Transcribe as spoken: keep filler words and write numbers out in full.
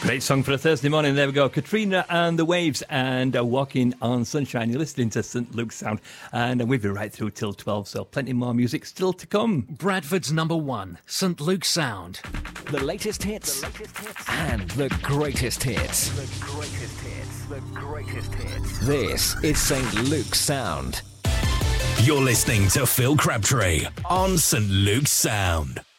Great song for a Thursday morning. There we go. Katrina and the Waves and uh, Walking on Sunshine. You're listening to Saint Luke's Sound. And uh, we've been right through till twelve, so plenty more music still to come. Bradford's number one, Saint Luke's Sound. The latest hits, the latest hits. And the greatest hits. The greatest hits. The greatest hits. This is Saint Luke's Sound. You're listening to Phil Crabtree on Saint Luke's Sound.